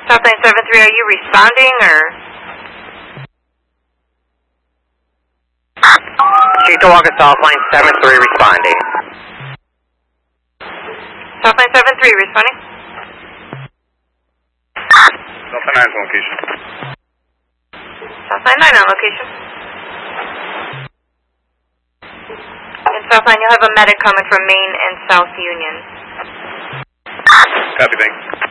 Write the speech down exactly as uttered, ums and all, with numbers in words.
Southline seven three, are you responding or? Chickawaga Southline seven three responding. Southline seven three responding. Southline nine is on location. Southline nine on location. And Southline, you'll have a medic coming from Main and South Union. Copy, thanks.